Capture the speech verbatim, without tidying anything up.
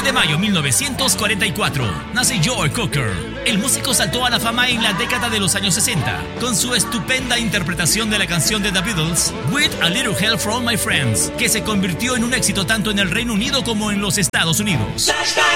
siete de mayo de mil novecientos cuarenta y cuatro, nace Joe Cocker. El músico saltó a la fama en la década de los años sesenta, con su estupenda interpretación de la canción de The Beatles, With a Little Help from My Friends, que se convirtió en un éxito tanto en el Reino Unido como en los Estados Unidos.